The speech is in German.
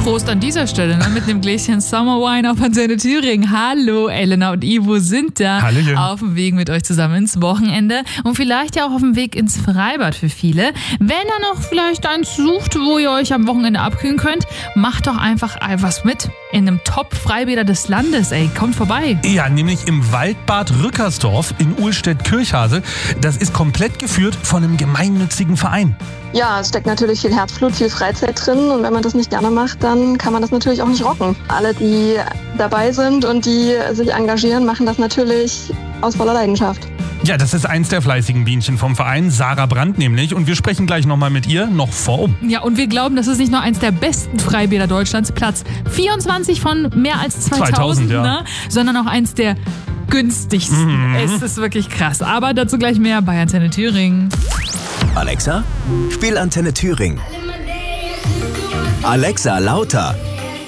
Prost an dieser Stelle, ne? Mit einem Gläschen Summer Wine auf Antenne Thüringen. Hallo, Elena und Ivo sind da. Hallöchen. Auf dem Weg mit euch zusammen ins Wochenende und vielleicht ja auch auf dem Weg ins Freibad für viele. Wenn ihr noch vielleicht eins sucht, wo ihr euch am Wochenende abkühlen könnt, macht doch einfach was mit in einem Top-Freibäder des Landes, ey. Kommt vorbei. Ja, nämlich im Waldbad Rückersdorf in Uhlstedt-Kirchhase. Das ist komplett geführt von einem gemeinnützigen Verein. Ja, es steckt natürlich viel Herzblut, viel Freizeit drin und wenn man das nicht gerne macht, dann kann man das natürlich auch nicht rocken. Alle, die dabei sind und die sich engagieren, machen das natürlich aus voller Leidenschaft. Ja, das ist eins der fleißigen Bienchen vom Verein, Sarah Brandt nämlich. Und wir sprechen gleich nochmal mit ihr, noch vor. Ja, und wir glauben, das ist nicht nur eins der besten Freibäder Deutschlands, Platz 24 von mehr als 2000, ja. ne? Sondern auch eins der günstigsten. Es ist wirklich krass. Aber dazu gleich mehr bei Antenne Thüringen. Alexa, spiel Antenne Thüringen. Alexa, lauter.